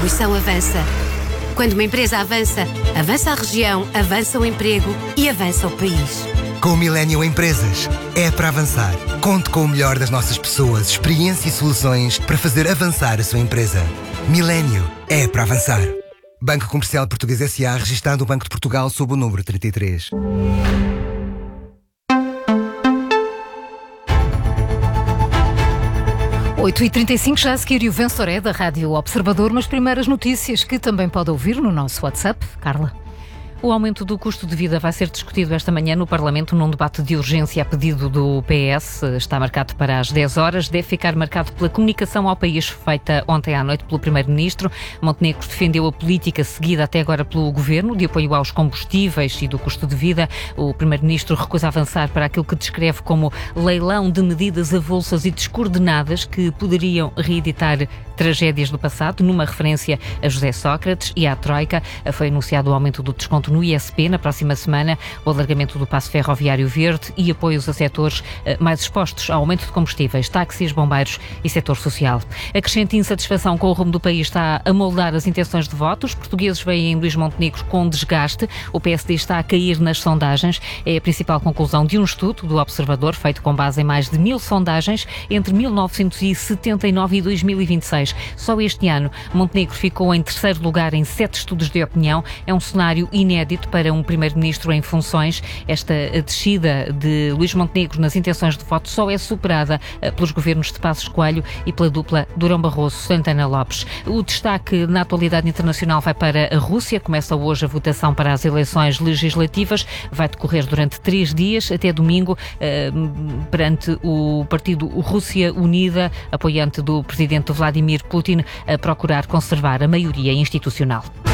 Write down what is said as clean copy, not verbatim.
distribuição avança. Quando uma empresa avança, avança a região, avança o emprego e avança o país. Com o Millennium Empresas, é para avançar. Conte com o melhor das nossas pessoas, experiência e soluções para fazer avançar a sua empresa. Millennium é para avançar. Banco Comercial Português S.A., registado no Banco de Portugal sob o número 33. 8h35, já a seguir o Vensoré da Rádio Observador, mas primeiras notícias que também pode ouvir no nosso WhatsApp. Carla. O aumento do custo de vida vai ser discutido esta manhã no Parlamento num debate de urgência a pedido do PS. Está marcado para as 10 horas. Deve ficar marcado pela comunicação ao país feita ontem à noite pelo Primeiro-Ministro. Montenegro defendeu a política seguida até agora pelo Governo de apoio aos combustíveis e do custo de vida. O Primeiro-Ministro recusa avançar para aquilo que descreve como leilão de medidas avulsas e descoordenadas que poderiam reeditar tragédias do passado, numa referência a José Sócrates e à Troika. Foi anunciado o aumento do desconto no ISP na próxima semana, o alargamento do passo ferroviário verde e apoios a setores mais expostos ao aumento de combustíveis, táxis, bombeiros e setor social. A crescente insatisfação com o rumo do país está a moldar as intenções de voto. Os portugueses veem Luís Montenegro com desgaste. O PSD está a cair nas sondagens. É a principal conclusão de um estudo do Observador, feito com base em mais de 1000 sondagens entre 1979 e 2026. Só este ano, Montenegro ficou em terceiro lugar em 7 estudos de opinião. É um cenário inédito para um primeiro-ministro em funções. Esta descida de Luís Montenegro nas intenções de voto só é superada pelos governos de Passos Coelho e pela dupla Durão Barroso-Santana Lopes. O destaque na atualidade internacional vai para a Rússia. Começa hoje a votação para as eleições legislativas. Vai decorrer durante 3 dias, até domingo, perante o partido Rússia Unida, apoiante do presidente Vladimir Putin, a procurar conservar a maioria institucional.